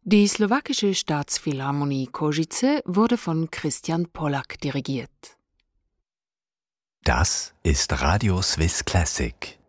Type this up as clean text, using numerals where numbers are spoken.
Die slowakische Staatsphilharmonie Košice wurde von Christian Pollak dirigiert. Das ist Radio Swiss Classic.